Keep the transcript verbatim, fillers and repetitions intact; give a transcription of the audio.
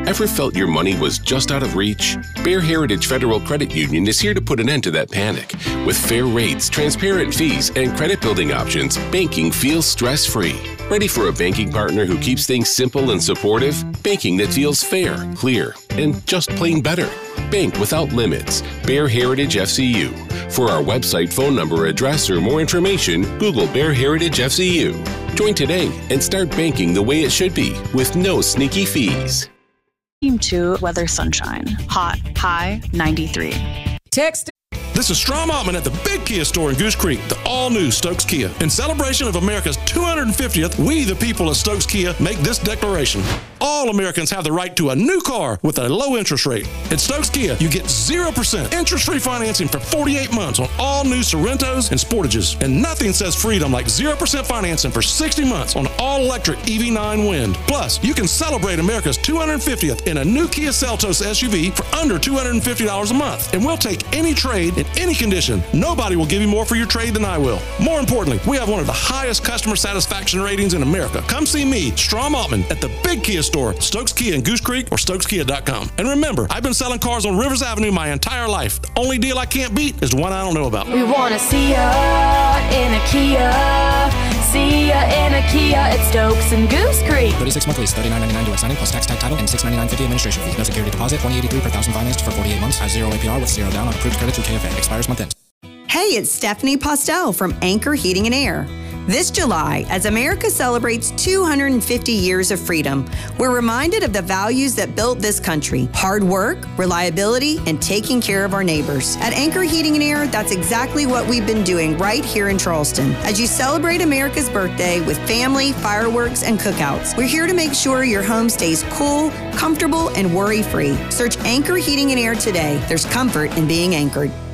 Ever felt your money was just out of reach? Bear Heritage Federal Credit Union is here to put an end to that panic. With fair rates, transparent fees, and credit building options, banking feels stress-free. Ready for a banking partner who keeps things simple and supportive? Banking that feels fair, clear, and just plain better. Bank without limits. Bear Heritage F C U. For our website, phone number, address, or more information, Google Bear Heritage F C U. Join today and start banking the way it should be, with no sneaky fees. Team two, weather sunshine. Hot, high, ninety-three. Text. This is Strom Altman at the Big Kia store in Goose Creek, the all-new Stokes Kia. In celebration of America's two hundred fiftieth, we, the people of Stokes Kia, make this declaration. All Americans have the right to a new car with a low interest rate. At Stokes Kia, you get zero percent interest-free financing for forty-eight months on all new Sorrentos and Sportages. And nothing says freedom like zero percent financing for sixty months on all-electric E V nine Wind. Plus, you can celebrate America's two hundred fiftieth in a new Kia Seltos S U V for under two hundred fifty dollars a month. And we'll take any trade in any condition. Nobody will give you more for your trade than I will. More importantly, we have one of the highest customer satisfaction ratings in America. Come see me, Strom Altman, at the Big Kia store, Stokes Kia in Goose Creek or Stokes Kia dot com. And remember, I've been selling cars on Rivers Avenue my entire life. The only deal I can't beat is the one I don't know about. We want to see ya in a Kia. See ya in a Kia at Stokes and Goose Creek. thirty-six monthly is thirty-nine ninety-nine direct signing plus tax, tag, title, and six ninety-nine fifty administration fee. No security deposit. twenty eighty-three per thousand financed for forty-eight months. Has zero A P R with zero down on approved credit through K F A. Expires month end. Hey, it's Stephanie Postel from Anchor Heating and Air. This July, as America celebrates two hundred fifty years of freedom, we're reminded of the values that built this country: hard work, reliability, and taking care of our neighbors. At Anchor Heating and Air, that's exactly what we've been doing right here in Charleston. As you celebrate America's birthday with family, fireworks, and cookouts, we're here to make sure your home stays cool, comfortable, and worry-free. Search Anchor Heating and Air today. There's comfort in being anchored.